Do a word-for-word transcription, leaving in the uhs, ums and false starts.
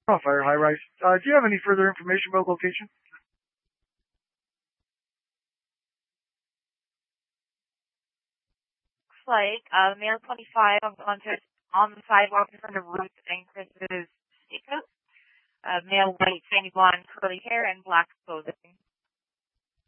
Oh, fire high rise. Uh, do you have any further information about location? Looks like uh, male twenty-five on the, on the sidewalk in front of Ruth and Chris's steakhouse. Uh, male white, sandy blonde, curly hair, and black clothing.